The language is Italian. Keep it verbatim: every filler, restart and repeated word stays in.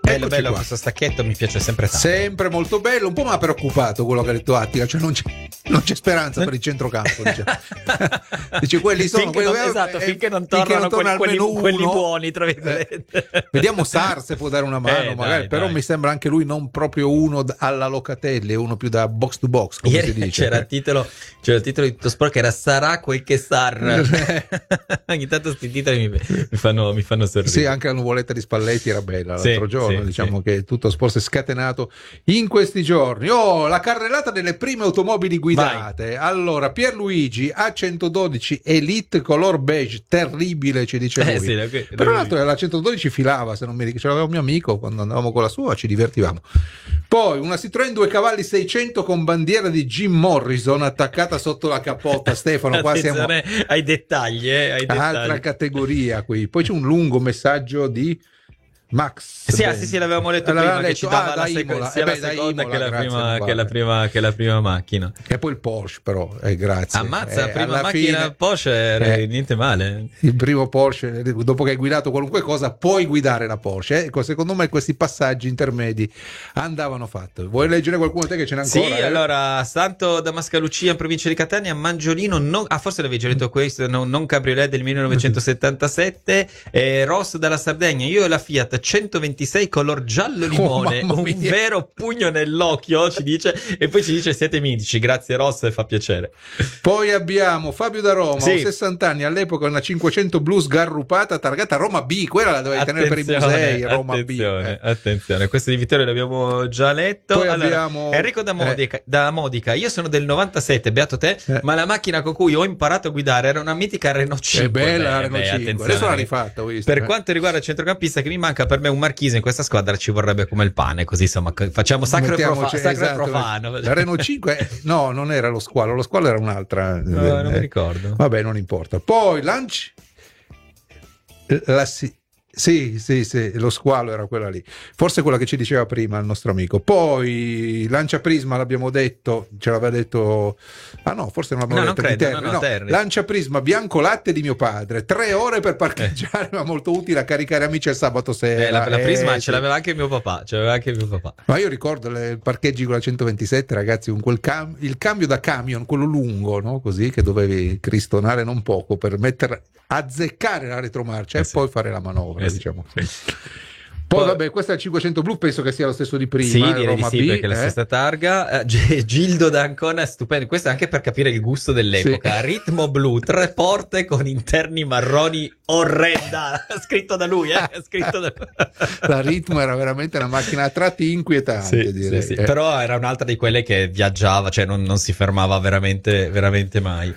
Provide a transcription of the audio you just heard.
Bello, Eccoci bello, qua. questo stacchetto mi piace sempre tanto. Sempre molto bello, un po' mi ha preoccupato quello che ha detto Attila, cioè non c'è, non c'è speranza per il centrocampo. Dice, dice quelli sono finché quelli, non, eh, esatto, eh, finché non finché tornano non torna quelli, quelli, almeno quelli uno. buoni, tra virgolette. Eh, vediamo Sar se può dare una mano, Eh, magari, dai, però dai. mi sembra anche lui non proprio uno d- alla Locatelli, è uno più da box to box, come Ieri si dice. c'era il titolo, c'era il titolo di tutto sport che era Sarà quel che Sar. Ogni tanto questi titoli mi, mi fanno mi fanno sorridere. Sì, anche la nuvoletta di Spalletti era bella l'altro Sì, giorno, sì, diciamo sì. che tutto sport si è scatenato in questi giorni. Oh, la carrellata delle prime automobili guidate. Allora, Pierluigi A centododici Elite color beige, terribile, ci dice lui. Eh, sì, da qui- da Però qui- l'altro la centododici filava, se non mi ricordo, ce l'aveva un mio amico quando andavamo con la sua, ci divertivamo. Poi una Citroën due cavalli seicento con bandiera di Jim Morrison attaccata sotto la cappotta. Stefano, qua siamo Attenzione ai dettagli, eh, ai dettagli. altra categoria qui. Poi c'è un lungo messaggio di Max. Sì, ah, Ben. sì, sì, l'avevamo letto L'aveva prima, che letto, ci dava ah, la da seco- Imola. sia Eh la beh, da seconda Imola, che, la grazie, prima, guarda. che, la prima, che la prima macchina. E poi il Porsche, però, eh, grazie. Ammazza, la Eh, prima alla macchina fine, Porsche era eh, niente male. il primo Porsche, dopo che hai guidato qualunque cosa, puoi guidare la Porsche. Ecco, secondo me questi passaggi intermedi andavano fatti. Vuoi leggere qualcuno te che ce n'è ancora? Sì, eh? allora, Santo Damascalucia in provincia di Catania, Mangiolino, non, ah forse l'avevi già detto questo, no, non Cabriolet del millenovecentosettantasette, eh, Ross dalla Sardegna, io e la Fiat centoventisei color giallo limone, Oh, mamma un mia. vero pugno nell'occhio, ci dice, e poi ci dice siete mitici, grazie Ross, e fa piacere. Poi abbiamo Fabio da Roma, Sì. ho sessanta anni, all'epoca una cinquecento blu sgarrupata targata Roma B, quella la dovevi tenere per i musei, Roma attenzione, B. eh. attenzione, questo di Vittorio l'abbiamo già letto. Poi Allora, abbiamo- Enrico da Modica, da Modica, io sono del novantasette, beato te, Eh. ma la macchina con cui ho imparato a guidare era una mitica Renault cinque. È bella la Beh, Renault beh, cinque, attenzione, adesso l'ha ragazzi. rifatta, ho visto. Per eh. quanto riguarda il centrocampista che mi manca, per me un marchese in questa squadra ci vorrebbe come il pane, così insomma facciamo sacro e profa- Mettiamoci- sacro e esatto, profano. La Renault cinque, eh, no, non era lo squalo, lo squalo era un'altra. No, non eh, mi ricordo. Vabbè, non importa. Poi Lanci, la si- sì, sì, sì, lo squalo era quella lì. Forse quella che ci diceva prima il nostro amico. Poi Lancia Prisma l'abbiamo detto, ce l'aveva detto. Ah no, forse non l'abbiamo No, detto non di credo, Terni, no, no, no. Terni. Lancia Prisma bianco latte di mio padre, tre ore per parcheggiare, ma molto utile a caricare amici al sabato sera. Eh, la, la Eh, Prisma sì. ce l'aveva anche mio papà, ce l'aveva anche mio papà. Ma io ricordo le parcheggi con la centoventisette, ragazzi, con quel cam- il cambio da camion, quello lungo, no? Così che dovevi cristonare non poco per mettere, azzeccare la retromarcia Eh e sì. poi fare la manovra, Eh sì. diciamo. Sì. Poi, Poi- vabbè, questo è il cinquecento blu, penso che sia lo stesso di prima. Sì, eh, direi di Roma sì, B, perché è la eh. stessa targa. Eh, G- Gildo d'Ancona è stupendo. Questo è anche per capire il gusto dell'epoca. Sì. Ritmo blu, tre porte con interni marroni, orrenda. Scritto da lui, eh? Scritto da La Ritmo era veramente una macchina a tratti inquietante, Sì, direi. sì, sì. eh. Però era un'altra di quelle che viaggiava, cioè non, non si fermava veramente, veramente mai.